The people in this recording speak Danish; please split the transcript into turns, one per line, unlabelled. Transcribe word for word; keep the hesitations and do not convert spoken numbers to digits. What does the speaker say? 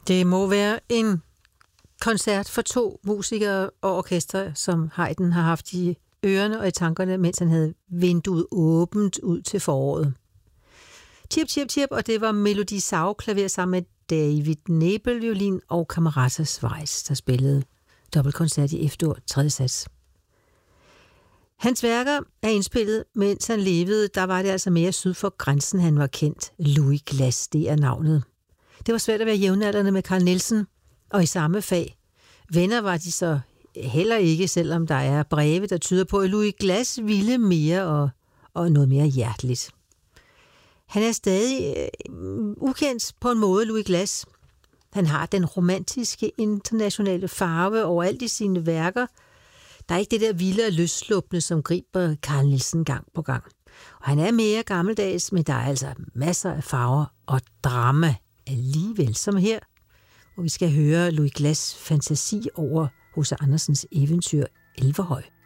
Det må være en koncert for to musikere og orkester, som Haydn har haft i ørerne og i tankerne, mens han havde vinduet åbent ud til foråret. Chip, chip, chip, og det var Melodi Sau klaver sammen med David Nebel violin og Camerata Schweiz, der spillede dobbeltkoncert i F-dur, tredje sats. Hans værker er indspillet, mens han levede. Der var det altså mere syd for grænsen, han var kendt. Louis Glass, det er navnet. Det var svært at være jævnaldrende med Carl Nielsen, og i samme fag. Venner var de så heller ikke, selvom der er breve, der tyder på, at Louis Glass ville mere og, og noget mere hjerteligt. Han er stadig øh, ukendt på en måde, Louis Glass. Han har den romantiske internationale farve overalt i sine værker. Der er ikke det der vilde og løsslupne, som griber Carl Nielsen gang på gang. Og han er mere gammeldags, men der er altså masser af farver og drama alligevel, som her, hvor vi skal høre Louis Glass' fantasi over H C Andersens eventyr Elverhøj.